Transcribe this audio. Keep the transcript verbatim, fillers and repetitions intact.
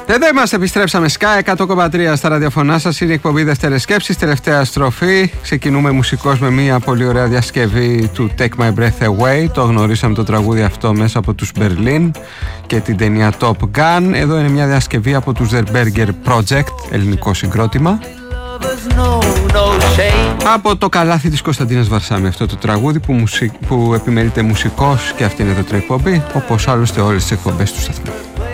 Εδώ είμαστε, επιστρέψαμε. Sky εκατό κόμμα τρία στα ραδιοφωνά σας. Είναι η εκπομπή Δεύτερες Σκέψεις, τελευταία στροφή. Ξεκινούμε μουσικώς με μια πολύ ωραία διασκευή του Take My Breath Away. Το γνωρίσαμε το τραγούδι αυτό μέσα από τους Berlin και την ταινία Top Gun. Εδώ είναι μια διασκευή από τους The Berger Project, ελληνικό συγκρότημα. Από το καλάθι της Κωνσταντίνας Βαρσάμι αυτό το τραγούδι που, μουσι... που επιμελείται μουσικός και αυτή είναι εδώ την εκπομπή, όπως άλλωστε όλες τις εκπομπές του σταθμού.